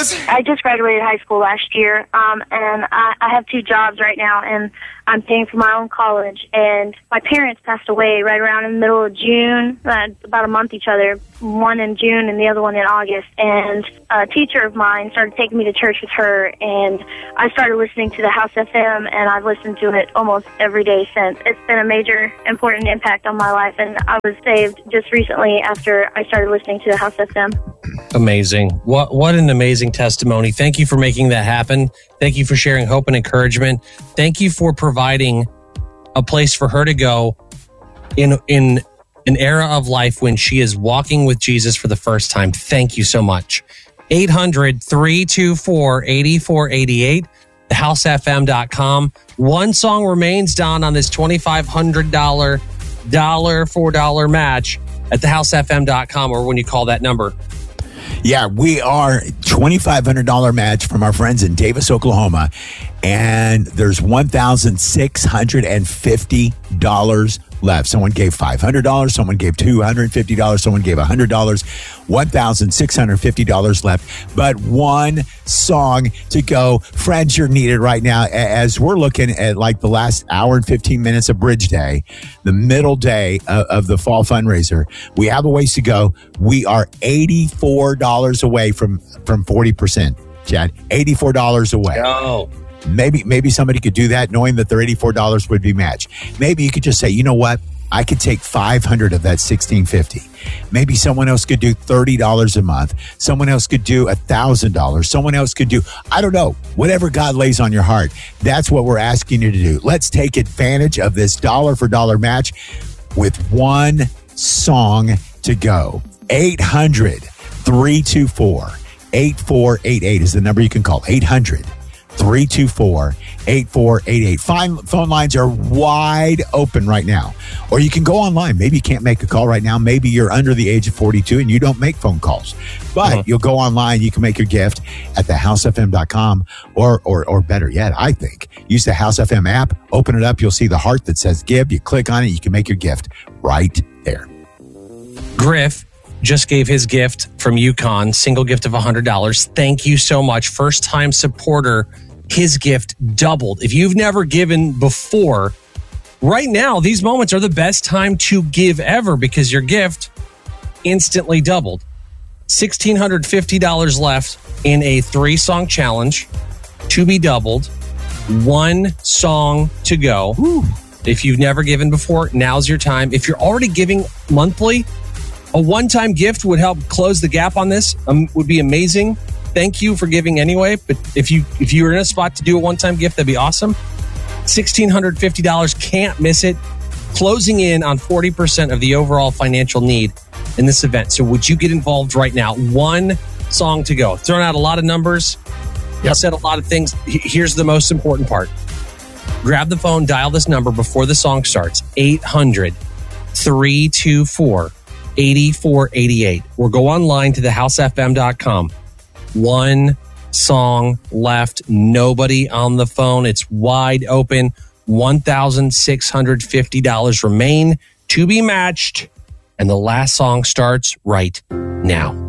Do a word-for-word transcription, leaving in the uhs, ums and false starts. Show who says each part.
Speaker 1: I just graduated high school last year, um, and I, I have two jobs right now, and I'm paying for my own college. And my parents passed away right around in the middle of June, uh, about a month each other, one in June and the other one in August. And a teacher of mine started taking me to church with her, and I started listening to the House F M, and I've listened to it almost every day since. It's been a major, important impact on my life, and I was saved just recently after I started listening to the House F M.
Speaker 2: Amazing. What what an amazing testimony. Thank you for making that happen. Thank you for sharing hope and encouragement. Thank you for providing a place for her to go in in an era of life when she is walking with Jesus for the first time. Thank you so much. eight hundred, three two four, eight four eight eight, the house f m dot com. One song remains, Don, on this twenty-five hundred dollars dollar for dollar match at the house f m dot com, or when you call that number.
Speaker 3: Yeah, we are twenty-five hundred dollars match from our friends in Davis, Oklahoma. And there's one thousand six hundred fifty dollars left. Someone gave five hundred dollars. Someone gave two hundred fifty dollars. Someone gave one hundred dollars. one thousand six hundred fifty dollars left. But one song to go. Friends, you're needed right now as we're looking at like the last hour and fifteen minutes of Bridge Day, the middle day of, of the fall fundraiser. We have a ways to go. We are eighty-four dollars away from, from forty percent, Chad. eighty-four dollars away.
Speaker 2: Oh.
Speaker 3: Maybe maybe somebody could do that knowing that their eighty-four dollars would be matched. Maybe you could just say, you know what? I could take five hundred of that sixteen fifty. Maybe someone else could do thirty dollars a month. Someone else could do one thousand dollars. Someone else could do, I don't know, whatever God lays on your heart. That's what we're asking you to do. Let's take advantage of this dollar for dollar match with one song to go. eight hundred, three two four, eight four eight eight is the number you can call. eight hundred, three two four, eight four eight eight. Fine, phone lines are wide open right now. Or you can go online. Maybe you can't make a call right now. Maybe you're under the age of forty-two and you don't make phone calls. But uh-huh. You'll go online. You can make your gift at the house f m dot com. Or, or, or better yet, I think, use the House F M app. Open it up. You'll see the heart that says give. You click on it. You can make your gift right there.
Speaker 2: Griff just gave his gift from Yukon, single gift of one hundred dollars. Thank you so much. First time supporter. His gift doubled. If you've never given before, right now, these moments are the best time to give ever because your gift instantly doubled. one thousand six hundred fifty dollars left in a three-song challenge to be doubled. One song to go. Woo. If you've never given before, now's your time. If you're already giving monthly, a one-time gift would help close the gap on this. Um, would be amazing. Thank you for giving anyway. But if you if you're in a spot to do a one-time gift, that'd be awesome. one thousand six hundred fifty dollars, can't miss it. Closing in on forty percent of the overall financial need in this event. So would you get involved right now? One song to go. Throwing out a lot of numbers. Yep. I said a lot of things. Here's the most important part. Grab the phone, dial this number before the song starts. eight hundred, three two four, eight four eight eight. Or go online to the house f m dot com. One song left. Nobody on the phone. It's wide open. one thousand six hundred fifty dollars remain to be matched. And the last song starts right now.